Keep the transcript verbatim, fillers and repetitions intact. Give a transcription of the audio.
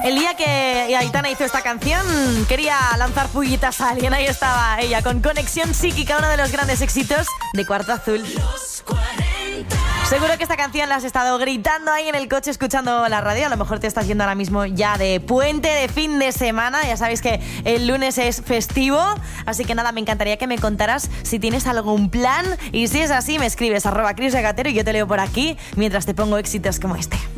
El día que Aitana hizo esta canción, quería lanzar pullitas a alguien. Ahí estaba ella, con Conexión Psíquica, uno de los grandes éxitos de Cuarto Azul. Seguro que esta canción la has estado gritando ahí en el coche escuchando la radio. A lo mejor te estás yendo ahora mismo ya de puente, de fin de semana. Ya sabéis que el lunes es festivo. Así que nada, me encantaría que me contaras si tienes algún plan. Y si es así, me escribes arroba Cris Regatero y yo te leo por aquí mientras te pongo éxitos como este.